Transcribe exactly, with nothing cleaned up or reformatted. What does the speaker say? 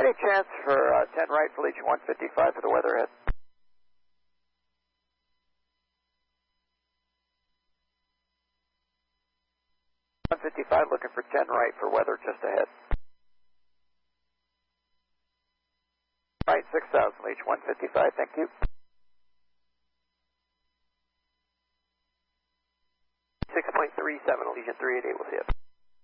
Any chance for uh, ten right for Legion one fifty-five for the weather ahead? one fifty-five looking for ten right for weather just ahead. Right, six thousand, Legion one fifty-five, thank you. six point three seven, Legion three eighty-eight, we'll see you.